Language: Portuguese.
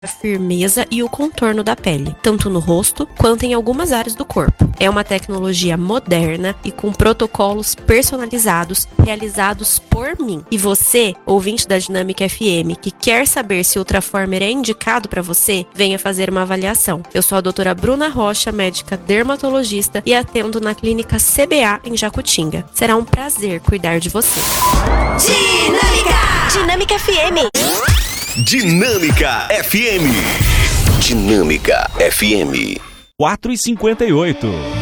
a firmeza e o contorno da pele, tanto no rosto quanto em algumas áreas do corpo. É uma tecnologia moderna e com protocolos personalizados realizados por mim. E você, ouvinte da Dinâmica FM, que quer saber se o Ultraformer é indicado para você, venha fazer uma avaliação. Eu sou a doutora Bruna Rocha, médica dermatologista e atendo na clínica CBA em Jacutinga. Será um prazer cuidar de você. Dinâmica FM. Dinâmica FM. Dinâmica FM. 4h58.